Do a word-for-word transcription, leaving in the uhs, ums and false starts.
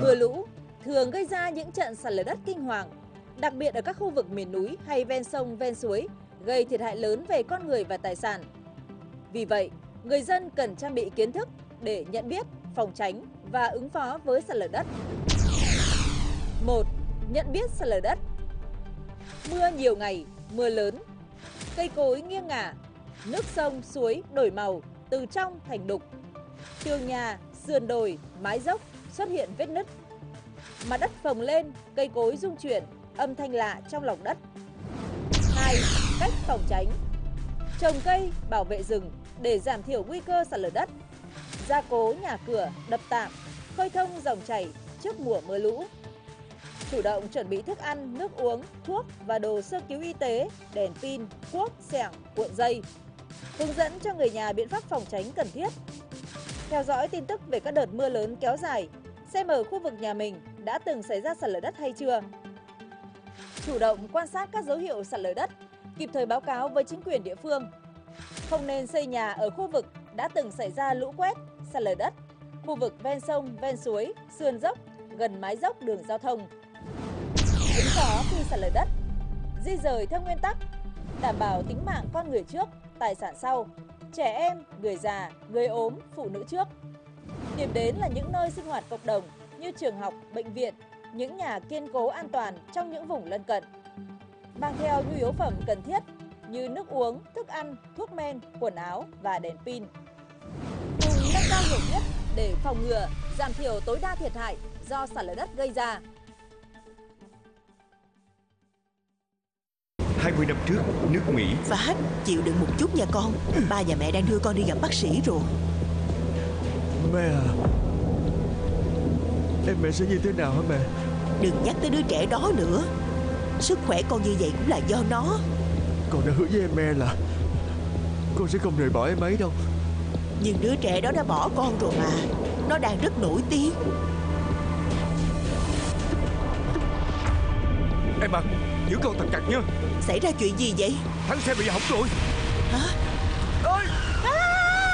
Mưa lũ thường gây ra những trận sạt lở đất kinh hoàng, đặc biệt ở các khu vực miền núi hay ven sông, ven suối, gây thiệt hại lớn về con người và tài sản. Vì vậy, người dân cần trang bị kiến thức để nhận biết, phòng tránh và ứng phó với sạt lở đất. một. Nhận biết sạt lở đất. Mưa nhiều ngày, mưa lớn, cây cối nghiêng ngả, nước sông, suối đổi màu từ trong thành đục, tường nhà, sườn đồi, mái dốc xuất hiện vết nứt, mặt đất phồng lên, cây cối rung chuyển, âm thanh lạ trong lòng đất. hai. Cách phòng tránh. Trồng cây, bảo vệ rừng để giảm thiểu nguy cơ sạt lở đất, gia cố nhà cửa, đập tạm, khơi thông dòng chảy trước mùa mưa lũ. Chủ động chuẩn bị thức ăn, nước uống, thuốc và đồ sơ cứu y tế, đèn pin, cuốc, xẻng, cuộn dây. Hướng dẫn cho người nhà biện pháp phòng tránh cần thiết. Theo dõi tin tức về các đợt mưa lớn kéo dài, xem ở khu vực nhà mình đã từng xảy ra sạt lở đất hay chưa. Chủ động quan sát các dấu hiệu sạt lở đất, kịp thời báo cáo với chính quyền địa phương. Không nên xây nhà ở khu vực đã từng xảy ra lũ quét, sạt lở đất, khu vực ven sông, ven suối, sườn dốc, gần mái dốc đường giao thông. Ứng phó khi sạt lở đất. Di rời theo nguyên tắc đảm bảo tính mạng con người trước, tài sản sau, trẻ em, người già, người ốm, phụ nữ trước. Điểm đến là những nơi sinh hoạt cộng đồng như trường học, bệnh viện, những nhà kiên cố an toàn trong những vùng lân cận. Mang theo nhu yếu phẩm cần thiết như nước uống, thức ăn, thuốc men, quần áo và đèn pin. Cùng nâng cao hiểu biết để phòng ngừa, giảm thiểu tối đa thiệt hại do sạt lở đất gây ra. hai mươi năm trước, nước Mỹ. Phát, chịu đựng một chút nha con. Ba và mẹ đang đưa con đi gặp bác sĩ rồi. Mẹ à, em mẹ sẽ như thế nào hả mẹ? Đừng nhắc tới đứa trẻ đó nữa. Sức khỏe con như vậy cũng là do nó. Con đã hứa với em mẹ là con sẽ không rời bỏ em ấy đâu. Nhưng đứa trẻ đó đã bỏ con rồi mà. Nó đang rất nổi tiếng. Em à, giữ con thật chặt nha. Xảy ra chuyện gì vậy? Thắng xe bị hỏng rồi. Hả? Ơi! À!